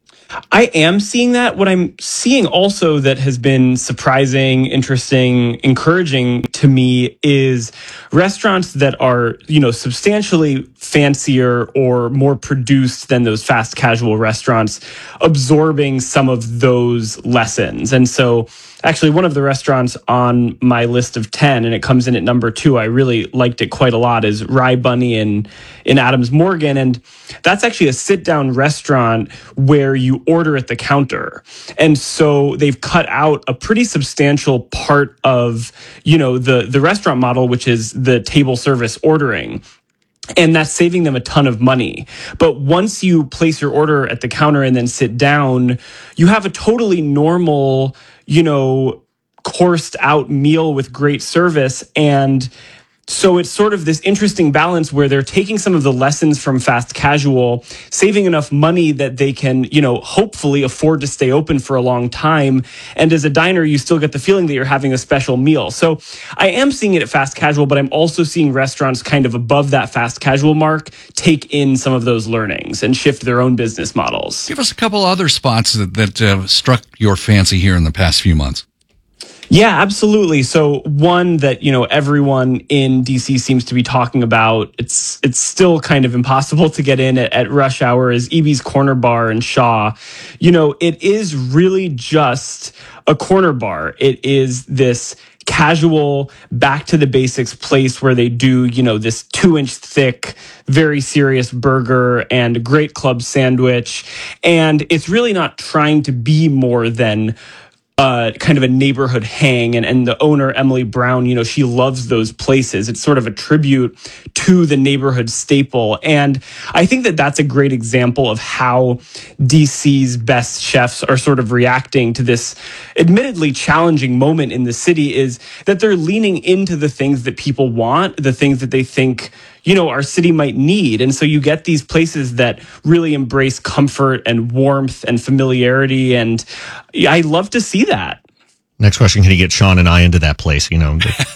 I am seeing that. What I'm seeing also that has been surprising, interesting, encouraging to me is restaurants that are, you know, substantially fancier or more produced than those fast casual restaurants, absorbing some of those lessons. And so actually one of the restaurants on my list of ten, and it comes in at number two, I really liked it quite a lot, is Rye Bunny in, in Adams Morgan. And that's actually a sit-down restaurant where you order at the counter. And so they've cut out a pretty substantial part of, you know, the, the restaurant model, which is the table service ordering. And that's saving them a ton of money. But once you place your order at the counter and then sit down, you have a totally normal, you know, coursed out meal with great service. And so it's sort of this interesting balance where they're taking some of the lessons from fast casual, saving enough money that they can, you know, hopefully afford to stay open for a long time. And as a diner, you still get the feeling that you're having a special meal. So I am seeing it at fast casual, but I'm also seeing restaurants kind of above that fast casual mark take in some of those learnings and shift their own business models. Give us a couple other spots that, that uh, struck your fancy here in the past few months. Yeah, absolutely. So one that, you know, everyone in D C seems to be talking about, it's it's still kind of impossible to get in at, at rush hour, is E B's Corner Bar in Shaw. You know, it is really just a corner bar. It is this casual, back to the basics place where they do, you know, this two inch thick, very serious burger and a great club sandwich. And it's really not trying to be more than Uh, kind of a neighborhood hang, and, and the owner, Emily Brown, you know, she loves those places. It's sort of a tribute to the neighborhood staple. And I think that that's a great example of how D C's best chefs are sort of reacting to this admittedly challenging moment in the city, is that they're leaning into the things that people want, the things that they think, you know, our city might need. And so you get these places that really embrace comfort and warmth and familiarity. And I love to see that. Next question: can you get Sean and I into that place? You know,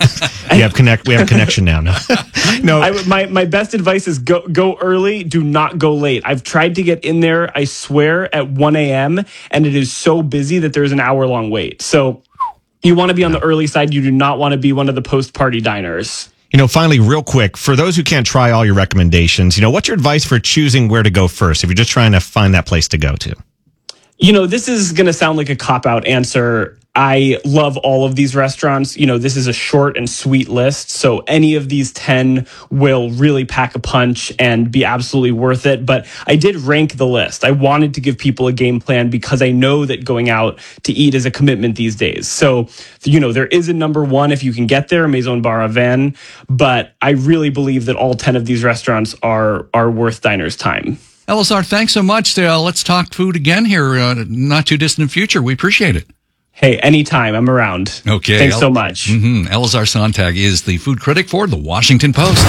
we have connect. We have connection now. No, no. I, my my best advice is go go early. Do not go late. I've tried to get in there, I swear, at one a.m. and it is so busy that there's an hour long wait. So you want to be on the early side. You do not want to be one of the post party diners. You know, finally, real quick, for those who can't try all your recommendations, you know, what's your advice for choosing where to go first if you're just trying to find that place to go to? You know, this is going to sound like a cop-out answer. I love all of these restaurants. You know, this is a short and sweet list, so any of these ten will really pack a punch and be absolutely worth it. But I did rank the list. I wanted to give people a game plan because I know that going out to eat is a commitment these days. So, you know, there is a number one if you can get there, Maison Bar à Vin, but I really believe that all ten of these restaurants are are worth diners' time. Elazar, thanks so much. Uh, let's talk food again here, uh, not too distant future. We appreciate it. Hey, anytime. I'm around. Okay. Thanks El- so much. Mm-hmm. Elazar Sontag is the food critic for The Washington Post.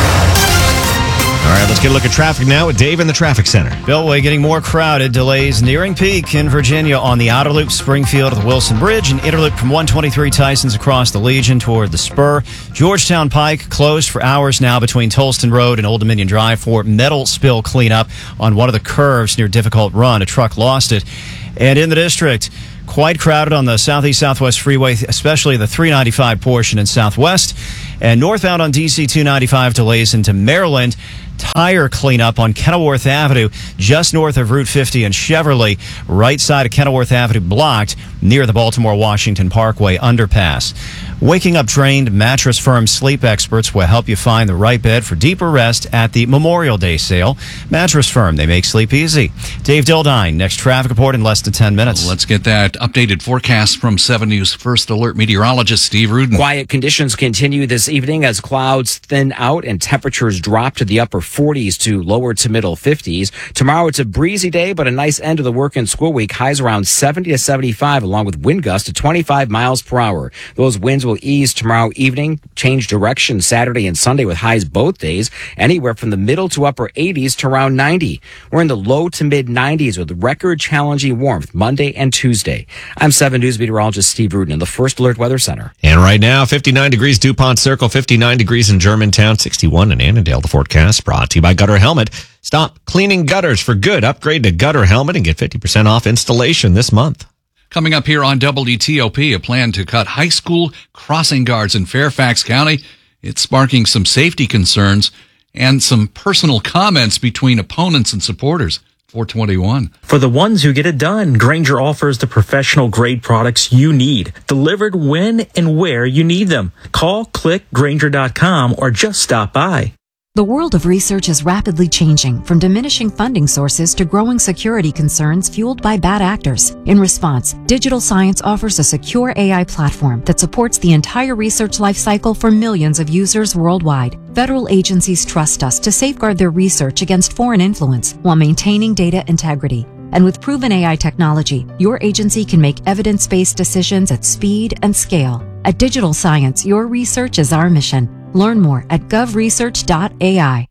All right, let's get a look at traffic now with Dave in the traffic center. Beltway getting more crowded. Delays nearing peak in Virginia on the outer loop, Springfield to the Wilson Bridge, and interloop from one twenty-three Tysons across the Legion toward the Spur. Georgetown Pike closed for hours now between Tolston Road and Old Dominion Drive for metal spill cleanup on one of the curves near Difficult Run. A truck lost it. And in the district, quite crowded on the southeast southwest freeway, especially the three ninety-five portion in southwest. And northbound on D C two ninety-five delays into Maryland. Tire cleanup on Kenilworth Avenue, just north of Route fifty and Cheverly. Right side of Kenilworth Avenue blocked near the Baltimore-Washington Parkway underpass. Waking up trained mattress firm Sleep Experts will help you find the right bed for deeper rest at the Memorial Day sale. Mattress Firm, they make sleep easy. Dave Dildine, next traffic report in less than ten minutes. Let's get that updated forecast from seven News First Alert meteorologist Steve Rudin. Quiet conditions continue this evening as clouds thin out and temperatures drop to the upper forties to lower to middle fifties. Tomorrow it's a breezy day, but a nice end of the work and school week. Highs around seventy to seventy-five, along with wind gusts to twenty-five miles per hour. Those winds will ease tomorrow evening, change direction Saturday and Sunday with highs both days, anywhere from the middle to upper eighties to around ninety. We're in the low to mid nineties with record challenging warmth Monday and Tuesday. I'm seven News meteorologist Steve Rudin in the First Alert Weather Center. And right now, fifty-nine degrees DuPont Circle, fifty-nine degrees in Germantown, sixty-one in Annandale. The forecast brought to you by Gutter Helmet. Stop cleaning gutters for good. Upgrade to Gutter Helmet and get fifty percent off installation this month. Coming up here on W T O P, a plan to cut high school crossing guards in Fairfax County. It's sparking some safety concerns and some personal comments between opponents and supporters. four twenty-one. For the ones who get it done, Grainger offers the professional grade products you need, delivered when and where you need them. Call, click, Grainger dot com, or just stop by. The world of research is rapidly changing, from diminishing funding sources to growing security concerns fueled by bad actors. In response, Digital Science offers a secure A I platform that supports the entire research lifecycle for millions of users worldwide. Federal agencies trust us to safeguard their research against foreign influence while maintaining data integrity. And with proven A I technology, your agency can make evidence-based decisions at speed and scale. At Digital Science, your research is our mission. Learn more at gov research dot A I.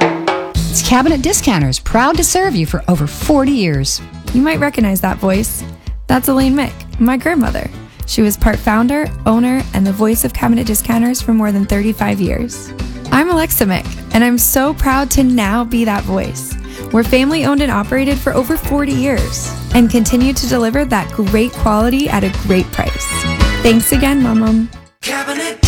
It's Cabinet Discounters, proud to serve you for over forty years. You might recognize that voice. That's Elaine Mick, my grandmother. She was part founder, owner, and the voice of Cabinet Discounters for more than thirty-five years. I'm Alexa Mick, and I'm so proud to now be that voice. We're family owned and operated for over forty years and continue to deliver that great quality at a great price. Thanks again, Mom Mom. Cabinet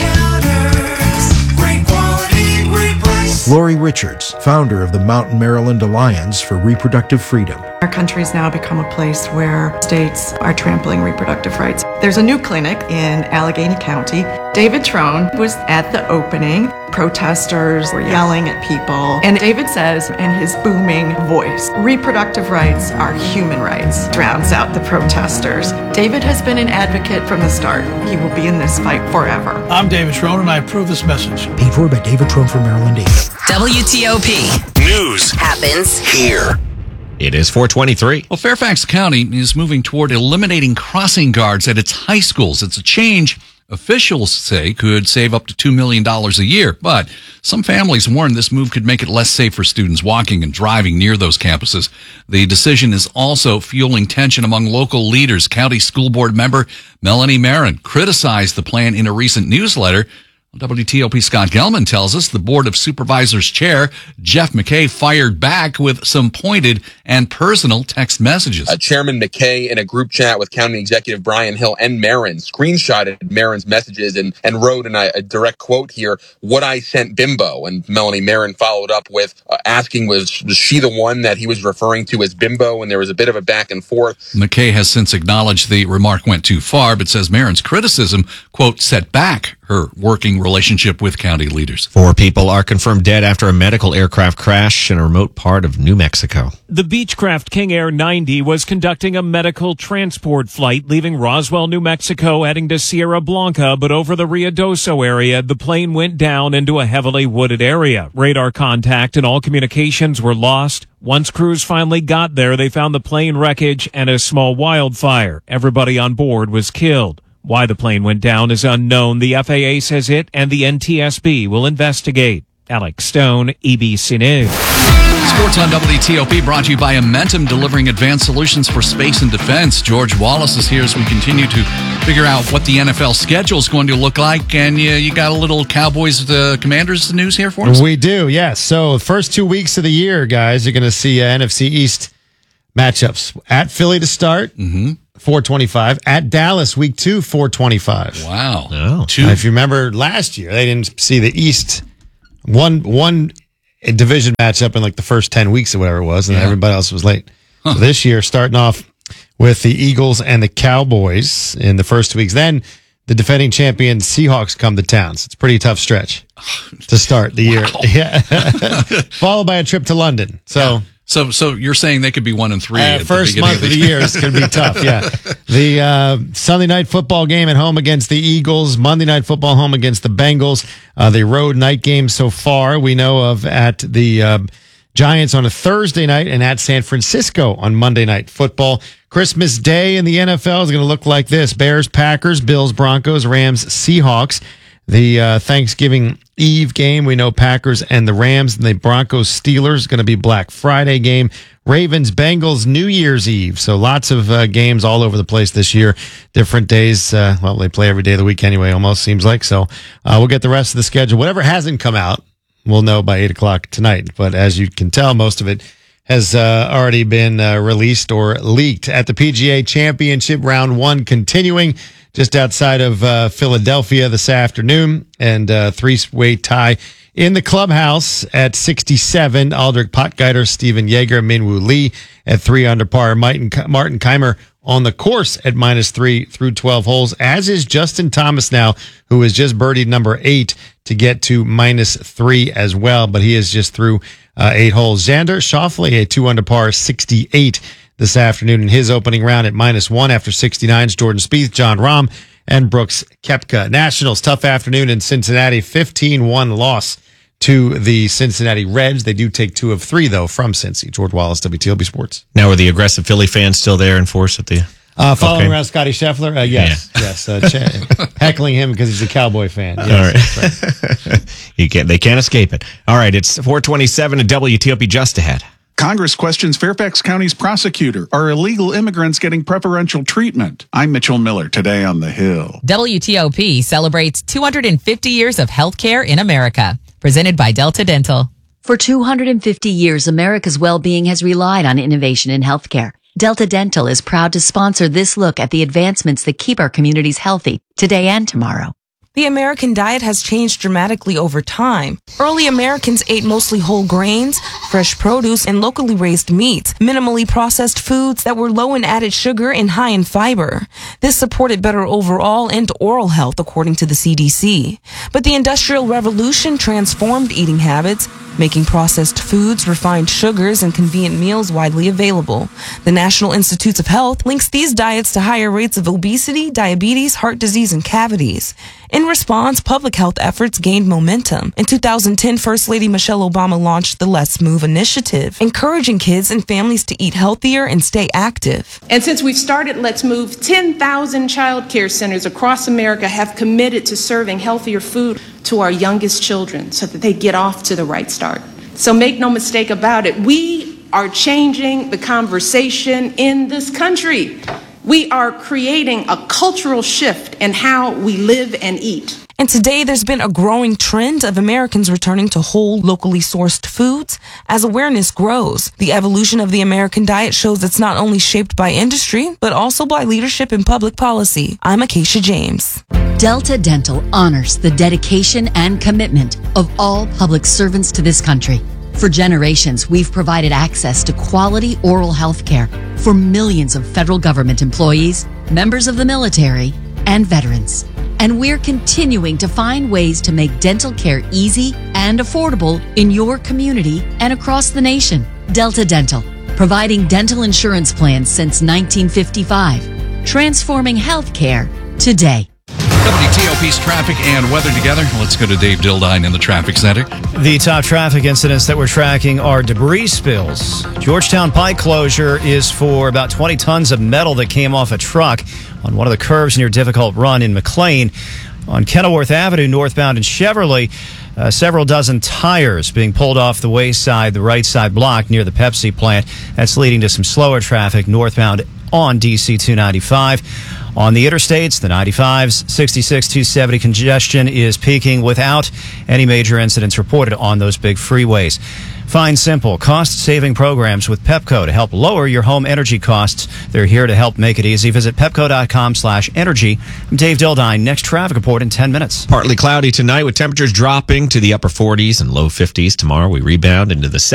Discounters, great quality, great price. Lori Richards, founder of the Mountain Maryland Alliance for Reproductive Freedom. Our country's now become a place where states are trampling reproductive rights. There's a new clinic in Allegheny County. David Trone was at the opening. Protesters were yelling at people. And David says in his booming voice, reproductive rights are human rights. Drowns out the protesters. David has been an advocate from the start. He will be in this fight forever. I'm David Trone, and I approve this message. Paid for by David Trone for Maryland Aid. W T O P. News happens here. It is four twenty-three. Well, Fairfax County is moving toward eliminating crossing guards at its high schools. It's a change officials say could save up to two million dollars a year. But some families warn this move could make it less safe for students walking and driving near those campuses. The decision is also fueling tension among local leaders. County School Board member Melanie Marin criticized the plan in a recent newsletter. W T O P Scott Gelman tells us the Board of Supervisors chair, Jeff McKay, fired back with some pointed and personal text messages. Uh, Chairman McKay, in a group chat with County Executive Brian Hill and Marin, screenshotted Marin's messages and, and wrote, in a, a direct quote here, "What I sent Bimbo." And Melanie Marin followed up with uh, asking, was, was she the one that he was referring to as Bimbo? And there was a bit of a back and forth. McKay has since acknowledged the remark went too far, but says Marin's criticism, quote, set back her working relationship with county leaders. Four people are confirmed dead after a medical aircraft crash in a remote part of New Mexico. The Beechcraft King Air ninety was conducting a medical transport flight leaving Roswell, New Mexico, heading to Sierra Blanca, but over the Ruidoso area, the plane went down into a heavily wooded area. Radar contact and all communications were lost. Once crews finally got there, they found the plane wreckage and a small wildfire. Everybody on board was killed. Why the plane went down is unknown. The F A A says it and the N T S B will investigate. Alex Stone, E B C News. Sports on W T O P brought to you by Amentum, delivering advanced solutions for space and defense. George Wallace is here as we continue to figure out what the N F L schedule is going to look like. And you, you got a little Cowboys uh, Commanders news here for us? We do, yes. So the first two weeks of the year, guys, you're going to see uh, N F C East matchups. At Philly to start. Mm-hmm. four twenty-five. At Dallas, week two, four twenty-five. Wow. Oh. Two. Uh, if you remember last year, they didn't see the East one one division matchup in like the first ten weeks or whatever it was, and Yeah. everybody else was late. Huh. So this year, starting off with the Eagles and the Cowboys in the first two weeks. Then the defending champion Seahawks come to town. So it's a pretty tough stretch to start the year. Yeah. Followed by a trip to London. So. So, so you're saying they could be one and three. Uh, at the first beginning month of the year is going to be tough. Yeah, the uh, Sunday night football game at home against the Eagles. Monday night football home against the Bengals. Uh, the road night game so far we know of at the uh, Giants on a Thursday night and at San Francisco on Monday night football. Christmas Day in the N F L is going to look like this: Bears, Packers, Bills, Broncos, Rams, Seahawks. The uh, Thanksgiving Eve game, we know Packers and the Rams, and the Broncos Steelers going to be Black Friday game. Ravens Bengals New Year's Eve. So lots of uh, games all over the place this year. Different days. Uh, well, they play every day of the week anyway, almost seems like. So uh, we'll get the rest of the schedule. Whatever hasn't come out, we'll know by eight o'clock tonight. But as you can tell, most of it has uh, already been uh, released or leaked. At the P G A Championship, round one continuing just outside of uh, Philadelphia this afternoon, and uh, three-way tie in the clubhouse at sixty-seven. Aldrich Potgieter, Steven Yeager, Minwoo Lee at three under par. Martin, Martin Keimer on the course at minus three through twelve holes, as is Justin Thomas now, who has just birdied number eight to get to minus three as well, but he is just through uh, eight holes. Xander Schauffele, a two under par, sixty-eight this afternoon in his opening round at minus one after sixty-nines. Jordan Spieth, John Rahm, and Brooks Koepka. Nationals, tough afternoon in Cincinnati, fifteen one loss to the Cincinnati Reds. They do take two of three, though, from Cincy. George Wallace, W T O P Sports. Now, are the aggressive Philly fans still there in force at the... Uh, following Okay. around Scotty Scheffler? Uh, yes, Yeah. yes. Uh, ch- heckling him because he's a Cowboy fan. Yes, All right. that's right. You can't, they can't escape it. All right, it's four twenty-seven at W T O P just ahead. Congress questions Fairfax County's prosecutor. Are illegal immigrants getting preferential treatment? I'm Mitchell Miller, today on The Hill. W T O P celebrates two hundred fifty years of healthcare in America. Presented by Delta Dental. For two hundred fifty years, America's well-being has relied on innovation in healthcare. Delta Dental is proud to sponsor this look at the advancements that keep our communities healthy today and tomorrow. The American diet has changed dramatically over time. Early Americans ate mostly whole grains, fresh produce, and locally raised meats, minimally processed foods that were low in added sugar and high in fiber. This supported better overall and oral health, according to the C D C. But the Industrial Revolution transformed eating habits, making processed foods, refined sugars, and convenient meals widely available. The National Institutes of Health links these diets to higher rates of obesity, diabetes, heart disease, and cavities. In response, public health efforts gained momentum. In two thousand ten, First Lady Michelle Obama launched the Let's Move initiative, encouraging kids and families to eat healthier and stay active. And since we've started Let's Move, ten thousand child care centers across America have committed to serving healthier food to our youngest children so that they get off to the right start. So make no mistake about it, we are changing the conversation in this country. We are creating a cultural shift in how we live and eat. And And today there's been a growing trend of Americans returning to whole, locally sourced foods as awareness grows. The evolution of the American diet shows it's not only shaped by industry, but also by leadership and public policy. I'm Acacia James. Delta Dental honors the dedication and commitment of all public servants to this country. For generations, we've provided access to quality oral health care for millions of federal government employees, members of the military, and veterans. And we're continuing to find ways to make dental care easy and affordable in your community and across the nation. Delta Dental, providing dental insurance plans since nineteen fifty-five, transforming healthcare today. W T O P's traffic and weather together. Let's go to Dave Dildine in the traffic center. The top traffic incidents that we're tracking are debris spills. Georgetown Pike closure is for about twenty tons of metal that came off a truck on one of the curves near Difficult Run in McLean. On Kenilworth Avenue, northbound in Cheverly, uh, several dozen tires being pulled off the wayside, the right side block near the Pepsi plant. That's leading to some slower traffic northbound on D C two ninety-five. On the interstates, the ninety-fives, sixty-six, two seventy congestion is peaking without any major incidents reported on those big freeways. Find simple, cost-saving programs with Pepco to help lower your home energy costs. They're here to help make it easy. Visit pepco.com slash energy. I'm Dave Dildine. Next traffic report in ten minutes. Partly cloudy tonight with temperatures dropping to the upper forties and low fifties. Tomorrow we rebound into the